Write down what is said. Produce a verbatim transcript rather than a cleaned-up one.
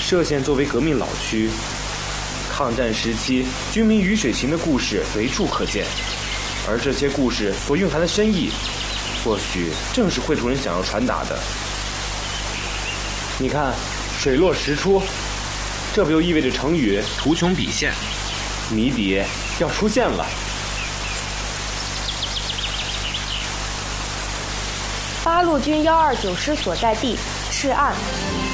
歙县作为革命老区，抗战时期军民鱼水情的故事随处可见，而这些故事所蕴含的深意，或许正是绘图人想要传达的。你看，水落石出，这不就意味着成语图穷匕现，谜底要出现了。 八路军幺二九师所在地赤岸。